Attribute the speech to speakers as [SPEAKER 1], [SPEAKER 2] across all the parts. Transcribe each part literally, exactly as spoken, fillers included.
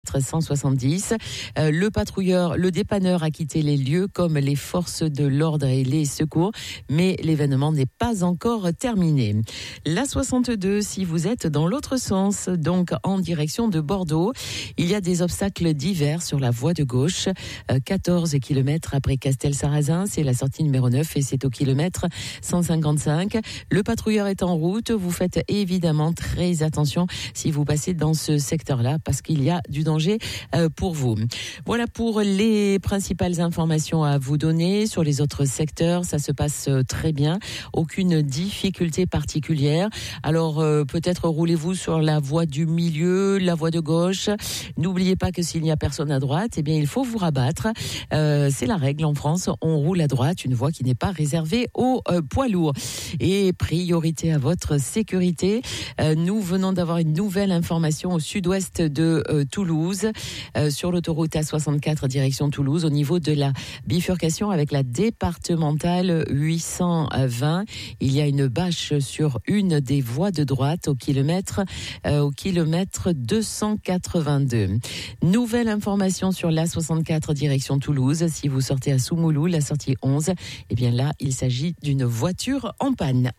[SPEAKER 1] kilomètre cent soixante-dix. Euh, le patrouilleur, le dépanneur a quitté les lieux comme les forces de l'ordre et les secours, mais l'événement n'est pas encore terminé. La soixante-deux, si vous êtes dans l'autre sens, donc en direction de Bordeaux, il y a des obstacles divers sur la voie de gauche. Euh, quatorze kilomètres après Castel-Sarrazin, c'est la sortie numéro neuf et c'est au kilomètre cent cinquante-cinq. Le patrouilleur est en route. Vous faites évidemment très attention si vous passez dans ce secteur-là parce qu'il y a du danger euh, pour vous. Voilà pour les principales informations à vous donner. Sur les autres secteurs, ça se passe très bien. Aucune difficulté particulière. Alors euh, peut-être roulez-vous sur la voie du milieu, la voie de gauche. N'oubliez pas que s'il n'y a personne à droite, eh bien il faut vous rabattre. Euh, c'est la règle en France. On roule à droite, une voie qui n'est pas réservée aux euh, poids lourds. Et priorité à votre sécurité. Euh, nous venons d'avoir une nouvelle information au sud-ouest de euh, Toulouse, euh, sur l'autoroute A soixante-quatre direction Toulouse, au niveau de la bifurcation avec la départementale huit cent vingt. Il y a une bâche sur une des voies de droite au kilomètre, euh, au kilomètre deux cent quatre-vingt-deux. Nouvelle information sur l'A soixante-quatre direction Toulouse. Si vous sortez à Soumoulou, la sortie onze, eh bien là, il s'agit d'une voiture en panne.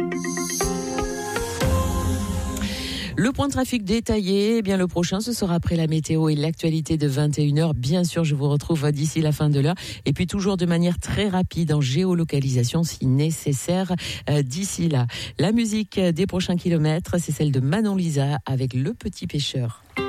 [SPEAKER 1] Le point de trafic détaillé, eh bien le prochain, ce sera après la météo et l'actualité de vingt et une heures. Bien sûr, je vous retrouve d'ici la fin de l'heure. Et puis toujours de manière très rapide en géolocalisation si nécessaire euh, d'ici là. La musique des prochains kilomètres, c'est celle de Manon Lisa avec Le Petit Pêcheur.